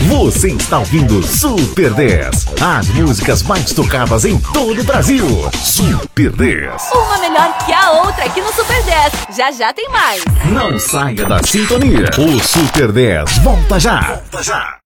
Você está ouvindo Super 10. As músicas mais tocadas em todo o Brasil. Super 10. Uma melhor que a outra aqui no Super 10. Já já tem mais. Não saia da sintonia. O Super 10 volta já. Volta já.